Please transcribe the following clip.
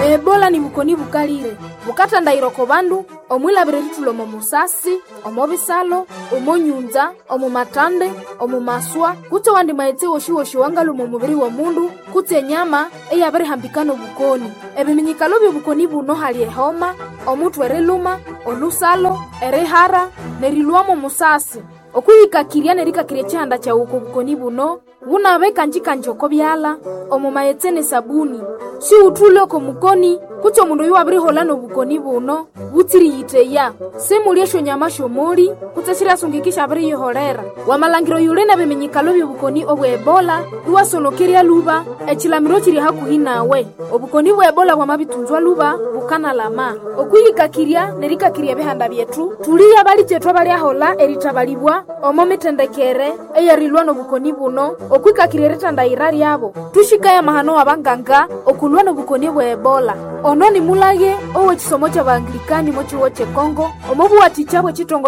Ebola ni bukoni bukalire bukatandayira ko bandu omwilabire litulo mu musasi omobisalo omonyunza omumatande omumaswa kutse wandi maetse woshi wangalu mu mubiri wa mundu kutse nyama eyabere hambikano bukoni ebiminyikalo bukoni buno hali homa omutwe reluma olusalo erehara nerilwamo musasi okuyikakiria nerikakiria chihanda cha uko bukoni buno bunabeka njikanjoko byala omumayetsene sabuni si utule ko mukoni kutse mundu yuwabiri holano bukoni buno butiri yiteya semuliesho nyama shomoli kutse sirasungikisha abiri yiholera wamalangiro yule na biminyikalo by'obukoni obwe Ebola luwasonokeria luba echilamiro chiri hakuhi nawe obukoni bwa Ebola bwamabitunzwa luba bukana lama okuyikakiria nerikakiria bihanda byetu tuliya bali chetwa bali ahola eritabalibwa omomitendekere eyarilwa no bukoni buno okwikakiria ritandayira lyabo tushikaya mahano wabanganga okulwa no bukoni bwa Ebola ono ni mulage owe chisomo cha Baanglikani mochiwo che Kongo omobu watichabo chitongo